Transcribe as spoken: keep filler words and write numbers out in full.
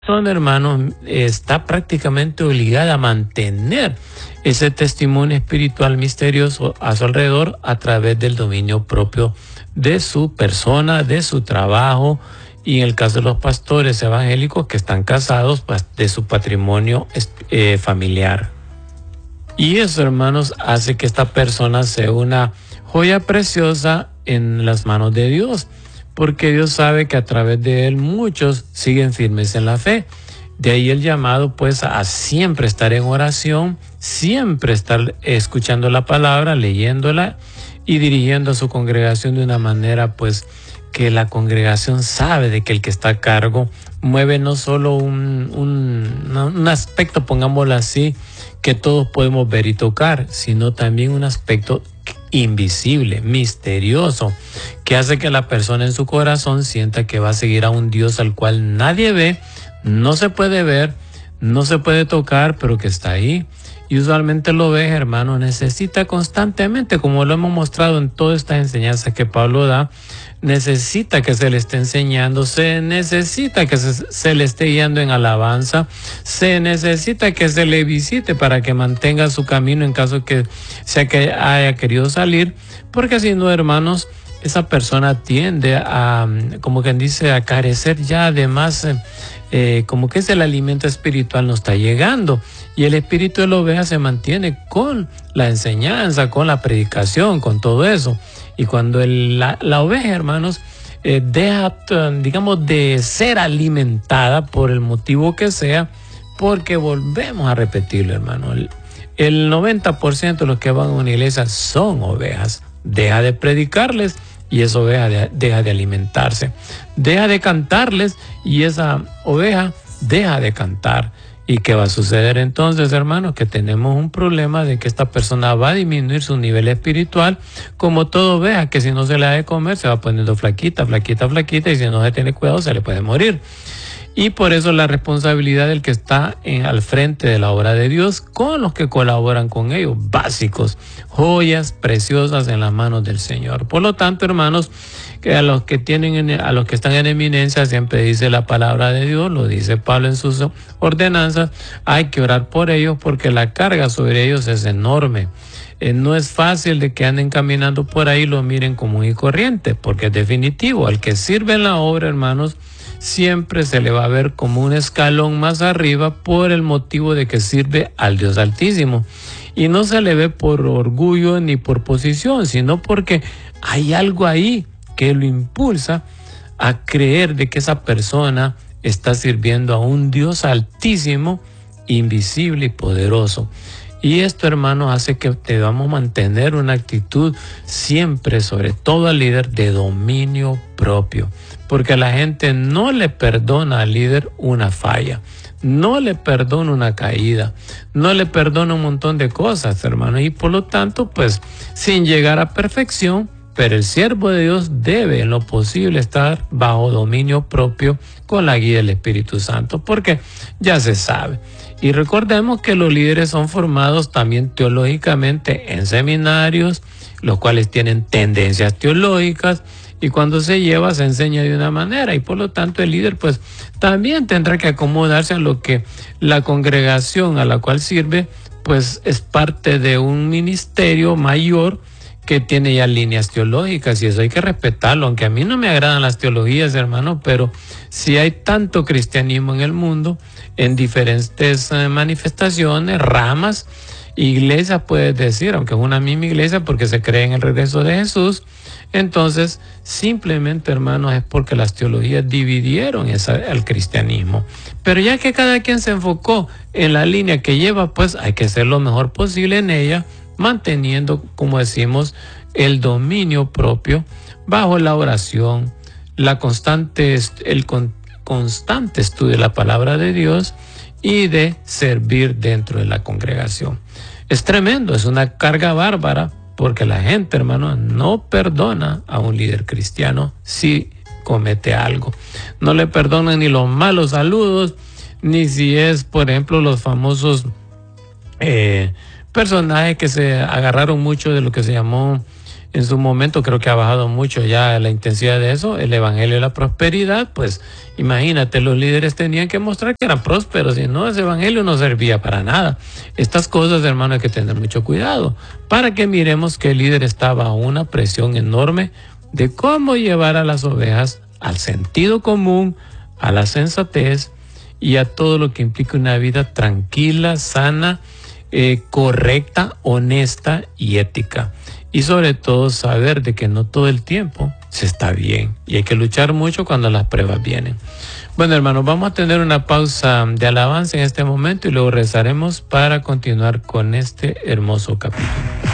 persona, hermano, está prácticamente obligada a mantener ese testimonio espiritual misterioso a su alrededor a través del dominio propio de su persona, de su trabajo, y en el caso de los pastores evangélicos que están casados, pues de su patrimonio eh, familiar. Y eso, hermanos, hace que esta persona sea una joya preciosa en las manos de Dios, porque Dios sabe que a través de él muchos siguen firmes en la fe. De ahí el llamado, pues, a siempre estar en oración, siempre estar escuchando la palabra, leyéndola y dirigiendo a su congregación de una manera, pues, que la congregación sabe de que el que está a cargo mueve no solo un, un, un aspecto, pongámoslo así, que todos podemos ver y tocar, sino también un aspecto invisible, misterioso, que hace que la persona en su corazón sienta que va a seguir a un Dios al cual nadie ve, no se puede ver, no se puede tocar, pero que está ahí. Y usualmente lo ves, hermano, necesita constantemente, como lo hemos mostrado en todas estas enseñanzas que Pablo da, necesita que se le esté enseñando, se necesita que se, se le esté guiando en alabanza, se necesita que se le visite para que mantenga su camino en caso que sea que haya querido salir, porque si no, hermanos, esa persona tiende a, como quien dice, a carecer ya. Además, eh, como que ese el alimento espiritual no está llegando, y el espíritu de la oveja se mantiene con la enseñanza, con la predicación, con todo eso. Y cuando el, la, la oveja, hermanos, eh, deja, digamos, de ser alimentada por el motivo que sea, porque volvemos a repetirlo, hermano, el, el noventa por ciento de los que van a una iglesia son ovejas. Deja de predicarles y esa oveja de, deja de alimentarse. Deja de cantarles y esa oveja deja de cantar. ¿Y qué va a suceder entonces, hermanos? Que tenemos un problema de que esta persona va a disminuir su nivel espiritual, como todo oveja, que si no se le da de comer se va poniendo flaquita, flaquita, flaquita, y si no se tiene cuidado se le puede morir. Y por eso la responsabilidad del que está en, al frente de la obra de Dios, con los que colaboran con ellos, básicos, joyas preciosas en las manos del Señor. Por lo tanto, hermanos, que a los que tienen, a los que están en eminencia, siempre dice la palabra de Dios, lo dice Pablo en sus ordenanzas, hay que orar por ellos porque la carga sobre ellos es enorme. Eh, no es fácil de que anden caminando por ahí y lo miren común y corriente, porque es definitivo, al que sirve en la obra, hermanos, siempre se le va a ver como un escalón más arriba por el motivo de que sirve al Dios Altísimo. Y no se le ve por orgullo ni por posición, sino porque hay algo ahí que lo impulsa a creer de que esa persona está sirviendo a un Dios Altísimo, invisible y poderoso. Y esto, hermanos, hace que debamos mantener una actitud siempre, sobre todo al líder, de dominio propio. Porque la gente no le perdona al líder una falla, no le perdona una caída, no le perdona un montón de cosas, hermano. Y por lo tanto, pues, sin llegar a perfección, pero el siervo de Dios debe en lo posible estar bajo dominio propio con la guía del Espíritu Santo, porque ya se sabe. Y recordemos que los líderes son formados también teológicamente en seminarios, los cuales tienen tendencias teológicas, y cuando se lleva se enseña de una manera, y por lo tanto el líder pues también tendrá que acomodarse a lo que la congregación a la cual sirve pues es parte de un ministerio mayor que tiene ya líneas teológicas, y eso hay que respetarlo, aunque a mí no me agradan las teologías, hermano, pero si hay tanto cristianismo en el mundo, en diferentes eh, manifestaciones, ramas, iglesias, puedes decir, aunque es una misma iglesia porque se cree en el regreso de Jesús. Entonces, simplemente, hermanos, es porque las teologías dividieron esa, el cristianismo. Pero ya que cada quien se enfocó en la línea que lleva, pues hay que hacer lo mejor posible en ella, manteniendo, como decimos, el dominio propio bajo la oración, la constante, el con, constante estudio de la palabra de Dios y de servir dentro de la congregación. Es tremendo, es una carga bárbara, porque la gente, hermano, no perdona a un líder cristiano si comete algo. No le perdonan ni los malos saludos, ni si es, por ejemplo, los famosos eh, personajes que se agarraron mucho de lo que se llamó en su momento, creo que ha bajado mucho ya la intensidad de eso, el evangelio de la prosperidad, pues imagínate, los líderes tenían que mostrar que eran prósperos, y no, ese evangelio no servía para nada. Estas cosas, hermano, hay que tener mucho cuidado, para que miremos que el líder estaba a una presión enorme de cómo llevar a las ovejas al sentido común, a la sensatez y a todo lo que implica una vida tranquila, sana, eh, correcta, honesta y ética. Y sobre todo saber de que no todo el tiempo se está bien y hay que luchar mucho cuando las pruebas vienen. Bueno, hermanos, vamos a tener una pausa de alabanza en este momento y luego rezaremos para continuar con este hermoso capítulo.